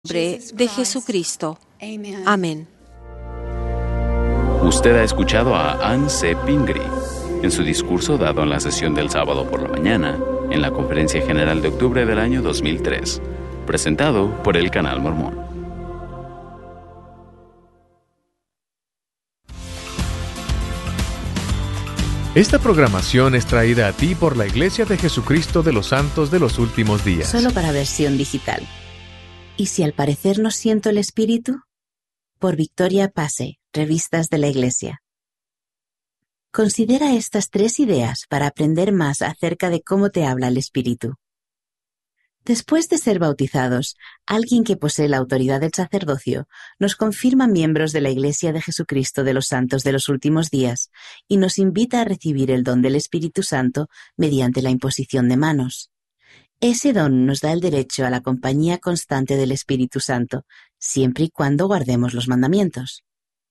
nombre de Jesucristo. Amén. Usted ha escuchado a Ann C. Pingree en su discurso dado en la sesión del sábado por la mañana en la Conferencia General de Octubre del año 2003, presentado por el Canal Mormón. Esta programación es traída a ti por la Iglesia de Jesucristo de los Santos de los Últimos Días. Solo para versión digital. ¿Y si al parecer no siento el Espíritu? Por Victoria Pase, Revistas de la Iglesia. Considera estas 3 ideas para aprender más acerca de cómo te habla el Espíritu. Después de ser bautizados, alguien que posee la autoridad del sacerdocio nos confirma miembros de la Iglesia de Jesucristo de los Santos de los Últimos Días y nos invita a recibir el don del Espíritu Santo mediante la imposición de manos. Ese don nos da el derecho a la compañía constante del Espíritu Santo, siempre y cuando guardemos los mandamientos.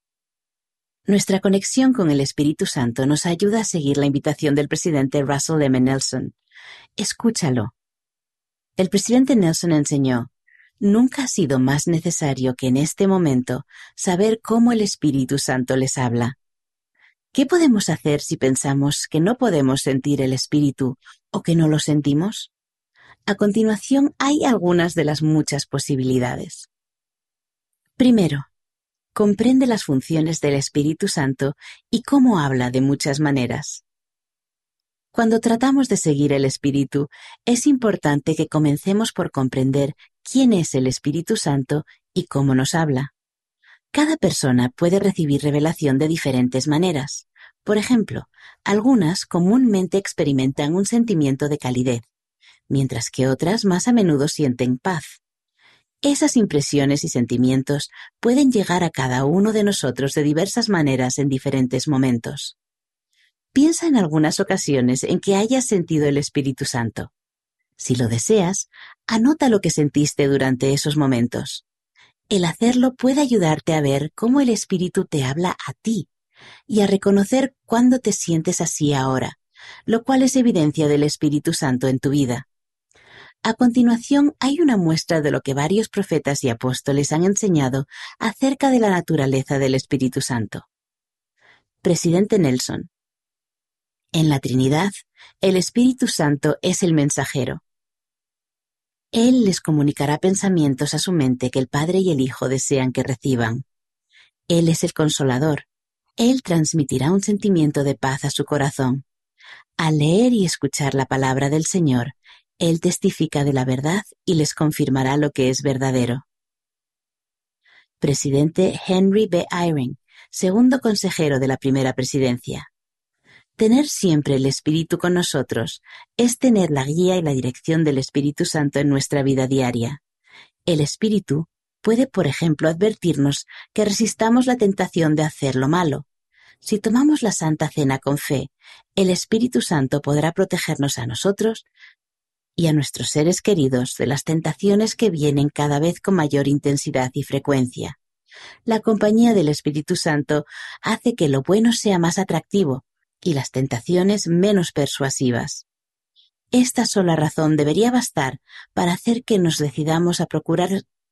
Nuestra conexión con el Espíritu Santo nos ayuda a seguir la invitación del presidente Russell M. Nelson. Escúchalo. El presidente Nelson enseñó: nunca ha sido más necesario que en este momento saber cómo el Espíritu Santo les habla. ¿Qué podemos hacer si pensamos que no podemos sentir el Espíritu o que no lo sentimos? A continuación hay algunas de las muchas posibilidades. Primero, comprende las funciones del Espíritu Santo y cómo habla de muchas maneras. Cuando tratamos de seguir el Espíritu, es importante que comencemos por comprender quién es el Espíritu Santo y cómo nos habla. Cada persona puede recibir revelación de diferentes maneras. Por ejemplo, algunas comúnmente experimentan un sentimiento de calidez, mientras que otras más a menudo sienten paz. Esas impresiones y sentimientos pueden llegar a cada uno de nosotros de diversas maneras en diferentes momentos. Piensa en algunas ocasiones en que hayas sentido el Espíritu Santo. Si lo deseas, anota lo que sentiste durante esos momentos. El hacerlo puede ayudarte a ver cómo el Espíritu te habla a ti y a reconocer cuándo te sientes así ahora, lo cual es evidencia del Espíritu Santo en tu vida. A continuación hay una muestra de lo que varios profetas y apóstoles han enseñado acerca de la naturaleza del Espíritu Santo. Presidente Nelson. En la Trinidad, el Espíritu Santo es el mensajero. Él les comunicará pensamientos a su mente que el Padre y el Hijo desean que reciban. Él es el Consolador. Él transmitirá un sentimiento de paz a su corazón. Al leer y escuchar la palabra del Señor, Él testifica de la verdad y les confirmará lo que es verdadero. Presidente Henry B. Eyring, segundo consejero de la primera presidencia. Tener siempre el Espíritu con nosotros es tener la guía y la dirección del Espíritu Santo en nuestra vida diaria. El Espíritu puede, por ejemplo, advertirnos que resistamos la tentación de hacer lo malo. Si tomamos la Santa Cena con fe, el Espíritu Santo podrá protegernos a nosotros y a nuestros seres queridos de las tentaciones que vienen cada vez con mayor intensidad y frecuencia. La compañía del Espíritu Santo hace que lo bueno sea más atractivo y las tentaciones menos persuasivas. Esta sola razón debería bastar para hacer que nos decidamos a procurar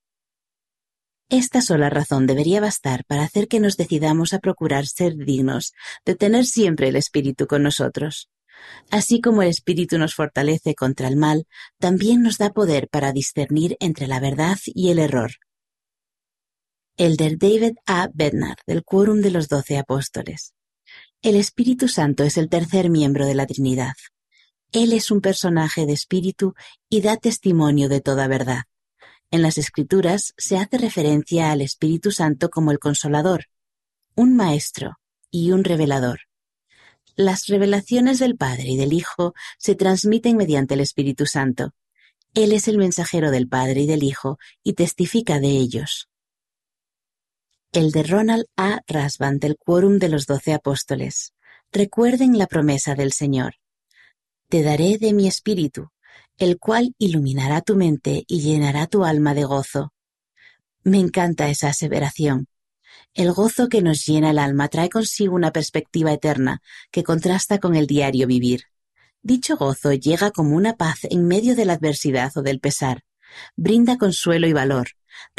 ser dignos de tener siempre el Espíritu con nosotros. Así como el Espíritu nos fortalece contra el mal, también nos da poder para discernir entre la verdad y el error. Elder David A. Bednar, del Quórum de los 12 Apóstoles. El Espíritu Santo es el tercer miembro de la Trinidad. Él es un personaje de espíritu y da testimonio de toda verdad. En las Escrituras se hace referencia al Espíritu Santo como el Consolador, un Maestro y un Revelador. Las revelaciones del Padre y del Hijo se transmiten mediante el Espíritu Santo. Él es el mensajero del Padre y del Hijo y testifica de ellos. El de Ronald A. Rasband del Quórum de los 12 Apóstoles. Recuerden la promesa del Señor. Te daré de mi espíritu, el cual iluminará tu mente y llenará tu alma de gozo. Me encanta esa aseveración. El gozo que nos llena el alma trae consigo una perspectiva eterna que contrasta con el diario vivir. Dicho gozo llega como una paz en medio de la adversidad o del pesar, brinda consuelo y valor,